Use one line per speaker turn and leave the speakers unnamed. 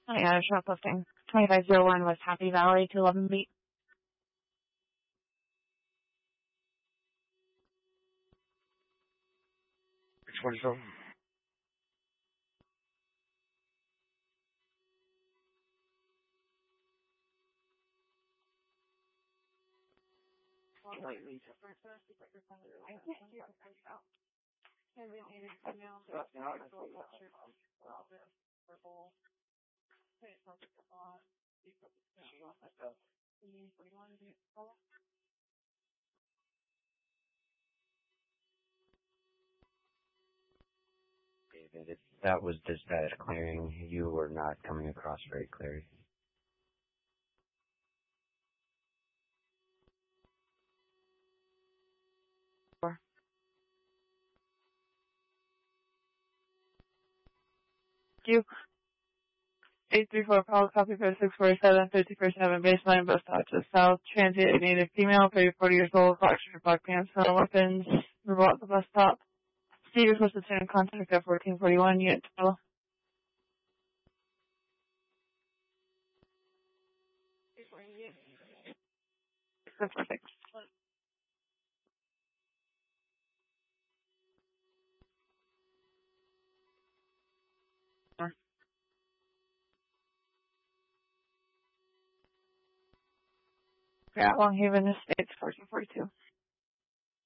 Yeah, shoplifting. 2501 West Happy Valley to 11 Beat.
Which one is over? David, if that was dispatch clearing, you were not coming across very clearly.
You. 834 call, copy for 647, 5047, baseline, bus stop to the south, transient, native female, 40 years old, black pants, no weapons, remote at the bus stop. Steve is supposed to turn in contact at 1441, unit 12. Perfect. Yeah, Long Haven Estates, 1442.